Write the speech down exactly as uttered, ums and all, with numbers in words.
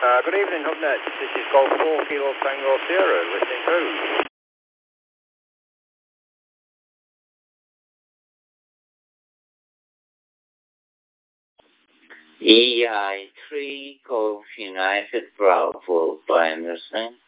Uh, good evening, Hubnet. This is Golf four, Kilo Tango Sierra, listening through. E I three Golf United Bravo by Anderson.